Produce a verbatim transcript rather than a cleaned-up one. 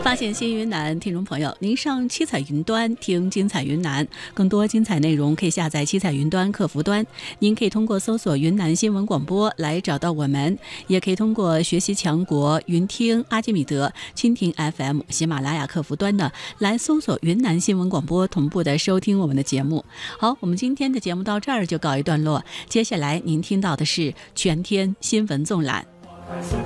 发现新云南，听众朋友，您上七彩云端听精彩云南，更多精彩内容可以下载七彩云端客服端。您可以通过搜索云南新闻广播来找到我们，也可以通过学习强国、云听、阿基米德、蜻蜓 F M、喜马拉雅客服端呢来搜索云南新闻广播，同步的收听我们的节目。好，我们今天的节目到这儿就告一段落，接下来您听到的是全天新闻纵览。